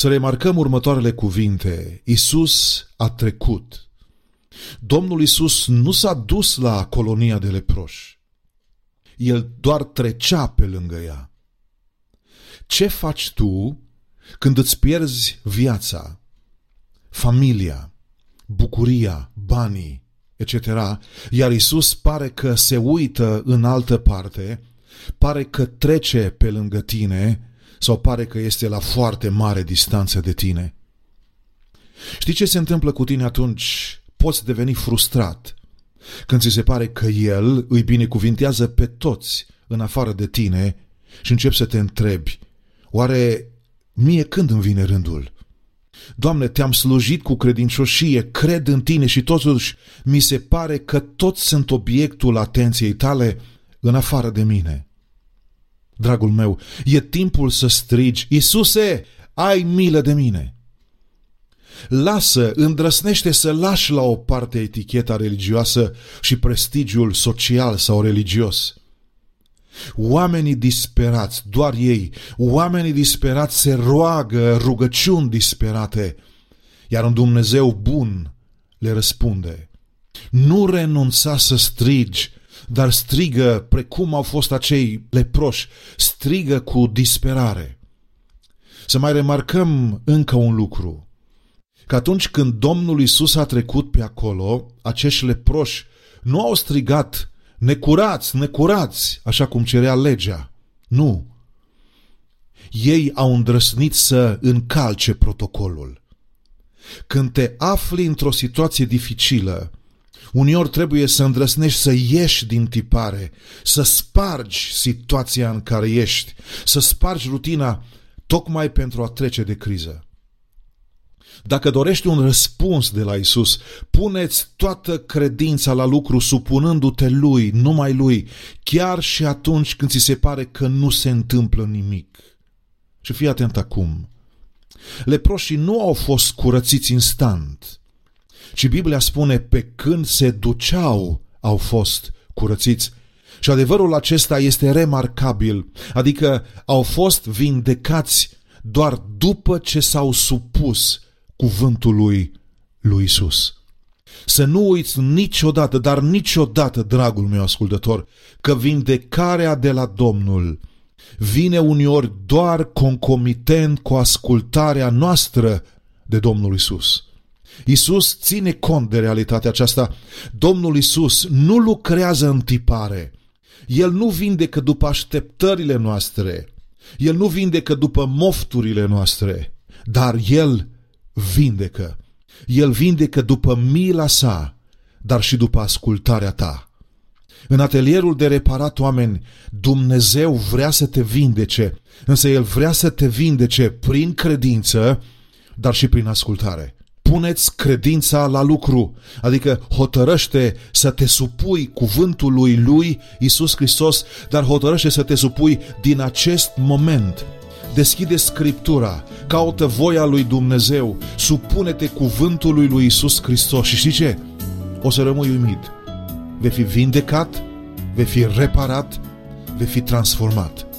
Să remarcăm următoarele cuvinte. Iisus a trecut. Domnul Iisus nu s-a dus la colonia de leproși. El doar trecea pe lângă ea. Ce faci tu când îți pierzi viața, familia, bucuria, banii, etc., iar Iisus pare că se uită în altă parte, pare că trece pe lângă tine sau pare că este la foarte mare distanță de tine? Știi ce se întâmplă cu tine atunci? Poți deveni frustrat când ți se pare că El îi binecuvintează pe toți în afară de tine și începi să te întrebi, oare mie când îmi vine rândul? Doamne, te-am slujit cu credincioșie, cred în tine și totuși mi se pare că toți sunt obiectul atenției tale în afară de mine. Dragul meu, e timpul să strigi, Iisuse, ai milă de mine! Îndrăsnește să lași la o parte eticheta religioasă și prestigiul social sau religios. Oamenii disperați, doar ei, oamenii disperați se roagă rugăciuni disperate, iar un Dumnezeu bun le răspunde. Nu renunța să strigi, dar strigă precum au fost acei leproși, strigă cu disperare. Să mai remarcăm încă un lucru, că atunci când Domnul Iisus a trecut pe acolo, acești leproși nu au strigat, necurați, necurați, așa cum cerea legea. Nu. Ei au îndrăznit să încalce protocolul. Când te afli într-o situație dificilă, uneori trebuie să îndrăznești să ieși din tipare, să spargi situația în care ești, să spargi rutina tocmai pentru a trece de criză. Dacă dorești un răspuns de la Iisus, puneți toată credința la lucru supunându-te Lui, numai Lui, chiar și atunci când ți se pare că nu se întâmplă nimic. Și fii atent acum. Leproșii nu au fost curățiți instant, ci Biblia spune pe când se duceau au fost curățiți. Și adevărul acesta este remarcabil, adică au fost vindecați doar după ce s-au supus cuvântului lui Iisus. Să nu uiți niciodată, dar niciodată, dragul meu ascultător, că vindecarea de la Domnul vine uneori doar concomitent cu ascultarea noastră de Domnul Iisus. Iisus ține cont de realitatea aceasta. Domnul Iisus nu lucrează în tipare. El nu vindecă după așteptările noastre. El nu vindecă după mofturile noastre, dar El vindecă. El vindecă după mila sa, dar și după ascultarea ta. În atelierul de reparat oameni, Dumnezeu vrea să te vindece, însă El vrea să te vindece prin credință, dar și prin ascultare. Puneți credința la lucru, adică hotărăște să te supui cuvântului lui Iisus Hristos, dar hotărăște să te supui din acest moment. Deschide Scriptura, caută voia lui Dumnezeu, supune-te cuvântului lui Iisus Hristos și știi ce? O să rămâi uimit. Vei fi vindecat, vei fi reparat, vei fi transformat.